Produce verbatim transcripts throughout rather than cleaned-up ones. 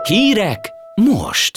Hírek most!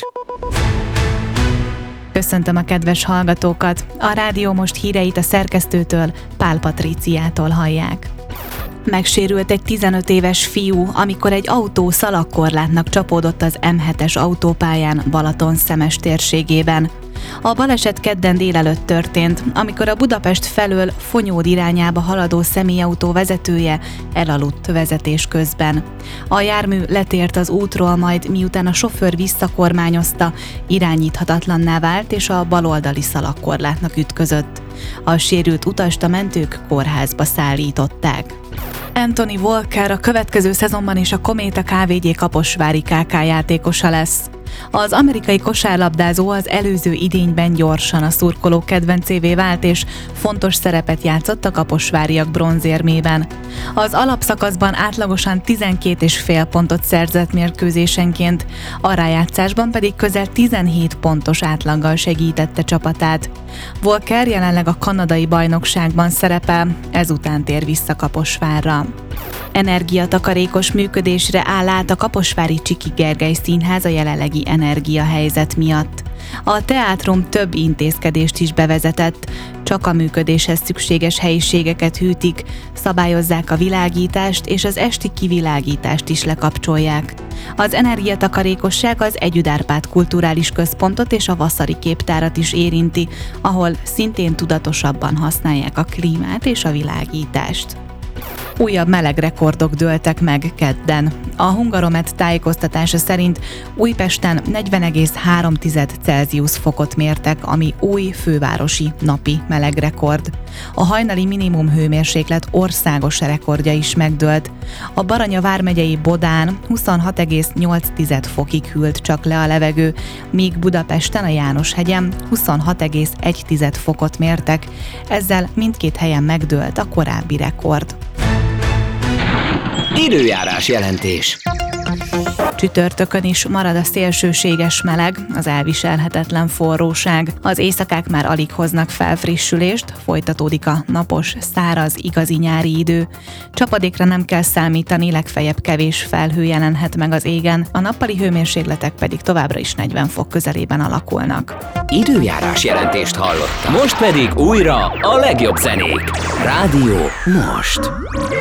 Köszöntöm a kedves hallgatókat! A Rádió Most híreit a szerkesztőtől, Pál Patríciától hallják. Megsérült egy tizenöt éves fiú, amikor egy autó szalagkorlátnak csapódott az em hetes autópályán Balaton-Szemes térségében. A baleset kedden délelőtt történt, amikor a Budapest felől Fonyód irányába haladó személyautó vezetője elaludt vezetés közben. A jármű letért az útról, majd miután a sofőr visszakormányozta, irányíthatatlanná vált és a baloldali szalagkorlátnak ütközött. A sérült utast a mentők kórházba szállították. Anthony Walker a következő szezonban is a Kométa ká vé gé kaposvári ká ká játékosa lesz. Az amerikai kosárlabdázó az előző idényben gyorsan a szurkolók kedvencévé vált, és fontos szerepet játszott a kaposváriak bronzérmében. Az alapszakaszban átlagosan tizenkét és fél pontot szerzett mérkőzésenként, a rájátszásban pedig közel tizenhét pontos átlaggal segítette csapatát. Walker jelenleg a kanadai bajnokságban szerepel, ezután tér vissza Kaposvárra. Energiatakarékos működésre áll át a kaposvári Csiki Gergely Színház a jelenlegi energiahelyzet miatt. A teátrum több intézkedést is bevezetett, csak a működéshez szükséges helyiségeket hűtik, szabályozzák a világítást és az esti kivilágítást is lekapcsolják. Az energiatakarékosság az Együd Árpád Kulturális Központot és a Vaszari Képtárat is érinti, ahol szintén tudatosabban használják a klímát és a világítást. Újabb meleg rekordok dőltek meg kedden. A Hungaromet tájékoztatása szerint Újpesten negyven egész három Celsius fokot mértek, ami új fővárosi napi melegrekord. A hajnali minimum hőmérséklet országos rekordja is megdőlt. A Baranya vármegyei Bodán huszonhat egész nyolc fokig hűlt csak le a levegő, míg Budapesten a Jánoshegyen huszonhat egész egy fokot mértek, ezzel mindkét helyen megdőlt a korábbi rekord. Időjárás jelentés. Csütörtökön is marad a szélsőséges meleg, az elviselhetetlen forróság. Az éjszakák már alig hoznak felfrissülést, folytatódik a napos, száraz, igazi nyári idő. Csapadékra nem kell számítani, legfeljebb kevés felhő jelenhet meg az égen, a nappali hőmérsékletek pedig továbbra is negyven fok közelében alakulnak. Időjárás jelentést hallottam. Most pedig újra a legjobb zenék. Rádió Most.